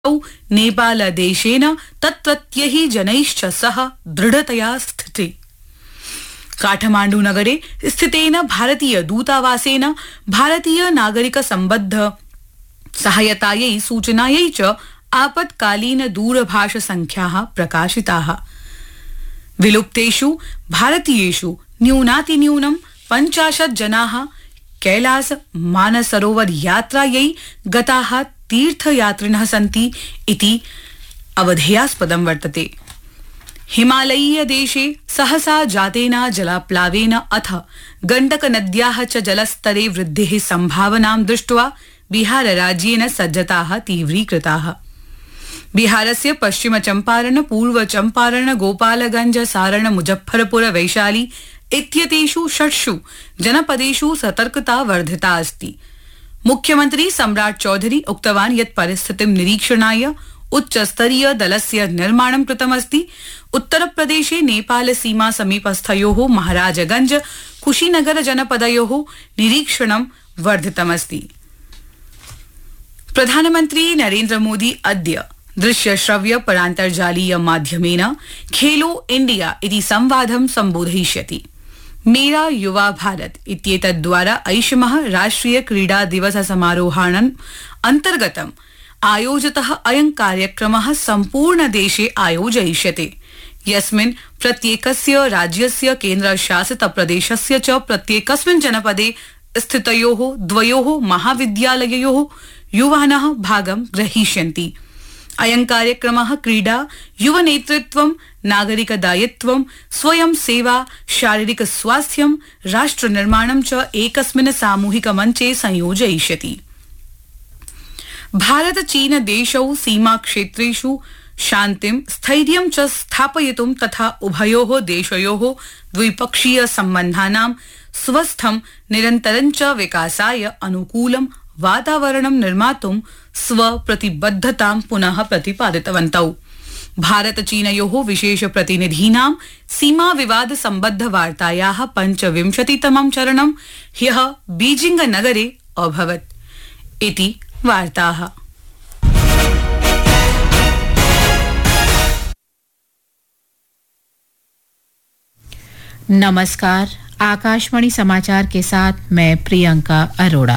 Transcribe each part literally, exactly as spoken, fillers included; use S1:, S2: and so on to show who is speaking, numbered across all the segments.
S1: नेपालदेशेन तत्रत्यैः जनैश्च सह दृढतया स्थिते। काठमाण्डू नगरे स्थितेन भारतीय दूतावासेन भारतीय नागरिक सम्बद्ध सहायतायै सूचनायै च आपत्कालीन दूरभाष संख्याः प्रकाशिताः। विलुप्तेषु भारतीयेषु न्यूनातिन्यूनं पञ्चाशत् जनाः कैलास मानसरोवर यात्रायै गताः तीर्थयात्रिणः सन्ति इति अवधेयास्पदं वर्तते। हिमालयीय देशे सहसा जातेन जलाप्लावेन अथ गण्डक नद्याः च जलस्तरे वृद्धेः सम्भावनां दृष्ट्वा बिहार राज्येन सज्जताः तीव्रीकृताः। बिहारस्य पश्चिम चम्पारण, पूर्व चम्पारण, गोपालगंज, सारण, मुजफ्फरपुर, वैशाली इत्येतेषु षट्सु जनपदेषु सतर्कता वर्धिता अस्ति। मुख्यमंत्री सम्राट चौधरी उक्तवान् यत् परिस्थितिं निरीक्षणाय उच्चस्तरीय दलस्य निर्माणं कृतमस्ति। उत्तरप्रदेशे नेपाल सीमा समीपस्थयोः महाराजगंज, कुशीनगर जनपदयोः निरीक्षणं वर्धितमस्ति। प्रधानमन्त्री नरेन्द्र मोदी अद्य दृश्य श्रव्य परान्तर्जालीय माध्यमेन खेलो इंडिया इति संवादं सम्बोधयिष्यति। मेरा युवा भारत इत्येतद्द्वारा ऐषमः राष्ट्रिय क्रीडा दिवस समारोहाणाम् अन्तर्गतम् आयोजितः अयं कार्यक्रमः सम्पूर्ण देशे आयोजयिष्यते, यस्मिन् प्रत्येकस्य राज्यस्य केन्द्रशासित प्रदेशस्य च प्रत्येकस्मिन् जनपदे स्थितयोः द्वयोः महाविद्यालययोः युवानः भागं ग्रहीष्यन्ति। अयं कार्यक्रमः क्रीडा, युव नेतृत्वं, नागरिक दायित्वं, स्वयं सेवा, शारीरिक स्वास्थ्यं, राष्ट्र निर्माणं च एकस्मिन् सामूहिक मञ्चे संयोजयिष्यति। भारत चीन देशौ सीमा क्षेत्रेषु शान्तिं, स्थैर्यं च स्थापयितुं तथा उभयोः देशयोः द्विपक्षीय सम्बन्धानां स्वस्थं निरन्तरं च विकासाय अनुकूलं वातावरणं निर्मातुं स्वप्रतिबद्धतां पुनः प्रतिपादितवन्तौ। भारत चीनयोः विशेष प्रतिनिधीनां सीमा विवाद सम्बद्ध वार्तायाः पञ्चविंशतितमं चरणं ह्यः बीजिंग नगरे अभवत् इति वार्ताः।
S2: नमस्कार, आकाशवाणी समाचार के साथ मैं प्रियंका अरोड़ा।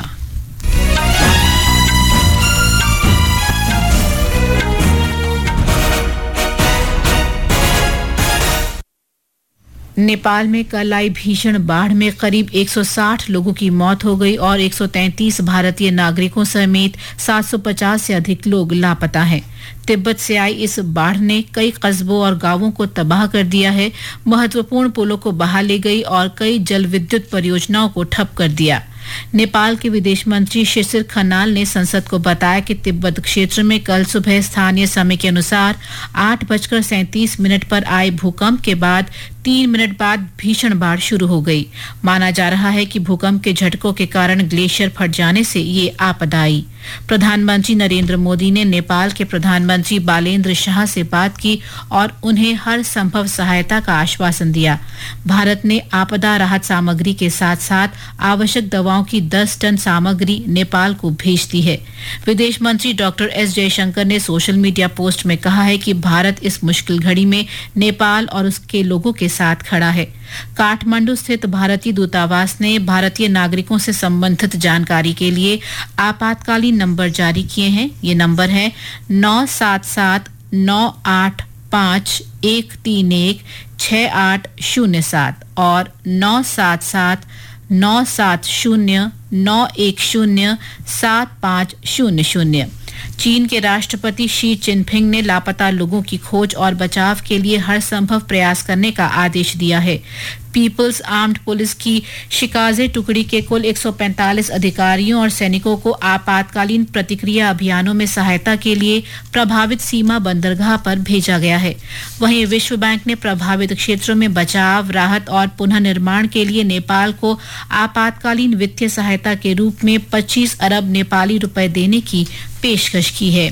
S2: नेपाल में कल आई भीषण बाढ़ में करीब एक सौ साठ लोगों की मौत हो गई और एक सौ तैंतीस भारतीय नागरिकों समेत सात सौ पचास से अधिक लोग लापता हैं। तिब्बत से आई इस बाढ़ ने कई कस्बों और गांवों को तबाह कर दिया है, महत्वपूर्ण पुलों को बहा ले गई और कई जल विद्युत परियोजनाओं को ठप कर दिया। नेपाल के विदेश मंत्री शिशिर खनाल ने संसद को बताया कि तिब्बत क्षेत्र में कल सुबह स्थानीय समय के अनुसार आठ बजकर सैंतीस मिनट पर आए भूकंप के बाद तीन मिनट बाद भीषण बाढ़ शुरू हो गई। माना जा रहा है कि भूकंप के झटकों के कारण ग्लेशियर फट जाने से ये आपदा आई। प्रधानमंत्री नरेंद्र मोदी ने नेपाल के प्रधानमंत्री बालेंद्र शाह से बात की और उन्हें हर संभव सहायता का आश्वासन दिया। भारत ने आपदा राहत सामग्री के साथ साथ आवश्यक दवाओं की दस टन सामग्री नेपाल को भेज दी है। विदेश मंत्री डॉक्टर एस जयशंकर ने सोशल मीडिया पोस्ट में कहा है कि भारत इस मुश्किल घड़ी में नेपाल और उसके लोगों के साथ खड़ा है। काठमांडू स्थित भारतीय दूतावास ने भारतीय नागरिकों से संबंधित जानकारी के लिए आपातकालीन नंबर जारी किए हैं। ये नंबर है नौ सात सात नौ आठ पाँच एक तीन एक छः आठ शून्य सात और नौ सात सात नौ सात शून्य नौ एक शून्य सात पाँच शून्य शून्य। चीन के राष्ट्रपति शी चिनफिंग ने लापता लोगों की खोज और बचाव के लिए हर संभव प्रयास करने का आदेश दिया है। पीपल्स आर्म्ड पुलिस की शिकाजे टुकड़ी के कुल एक सौ पैंतालीस अधिकारियों और सैनिकों को आपातकालीन प्रतिक्रिया अभियानों में सहायता के लिए प्रभावित सीमा बंदरगाह पर भेजा गया है। वहीं विश्व बैंक ने प्रभावित क्षेत्रों में बचाव, राहत और पुनः निर्माण के लिए नेपाल को आपातकालीन वित्तीय सहायता के रूप में पच्चीस अरब नेपाली रुपए देने की पेशकश की है।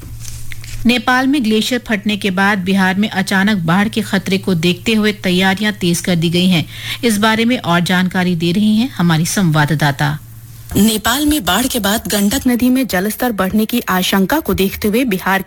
S2: नेपाल में ग्लेशियर फटने के बाद बिहार में अचानक बाढ़ के खतरे को देखते हुए तैयारियां तेज कर दी गई हैं। इस बारे में और जानकारी दे रही हैं हमारी संवाददाता।
S3: नेपाल में बाढ़ के बाद गंडक नदी में जलस्तर बढ़ने की आशंका को देखते हुए बिहार